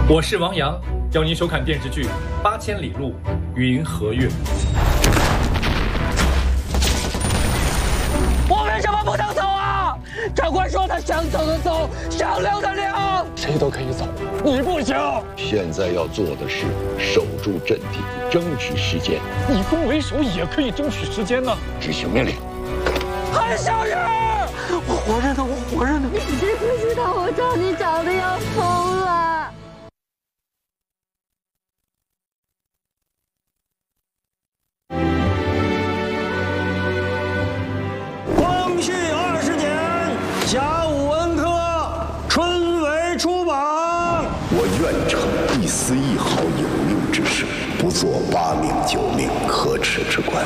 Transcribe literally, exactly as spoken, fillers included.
我是王阳，邀您收看电视剧《八千里路云和月》。 我为什么不能走啊？长官说他想走的走，想留的留，谁都可以走，你不行。 现在要做的是守住阵地，争取时间。 以攻为守也可以争取时间呢。 执行命令。 韩小雨，我活着呢，我活着呢。 你知不知道我找你找的要疯了？ 光绪二十年甲午文科春闱出榜。 我愿逞一丝一毫有令之事，不做八命九命可耻之官。